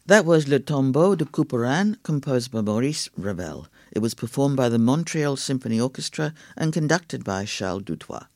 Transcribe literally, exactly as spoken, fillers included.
That was Le Tombeau de Couperin, composed by Maurice Ravel. It was performed by the Montreal Symphony Orchestra and conducted by Charles Dutoit.